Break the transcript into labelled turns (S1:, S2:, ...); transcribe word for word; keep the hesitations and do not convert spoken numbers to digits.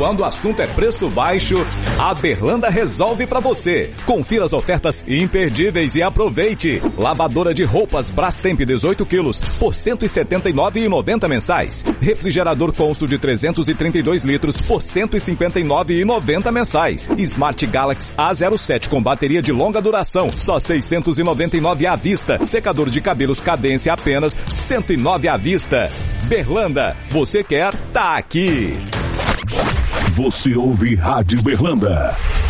S1: quando o assunto é preço baixo, a Berlanda resolve pra você. Confira as ofertas imperdíveis e aproveite. Lavadora de roupas Brastemp dezoito quilos por cento e setenta e nove reais e noventa centavos mensais. Refrigerador Consul de trezentos e trinta e dois litros por cento e cinquenta e nove reais e noventa centavos mensais. Smart Galaxy A zero sete com bateria de longa duração, só seiscentos e noventa e nove reais à vista. Secador de cabelos Cadência apenas cento e nove reais à vista. Berlanda, você quer? Tá aqui.
S2: Você ouve Rádio Berlanda.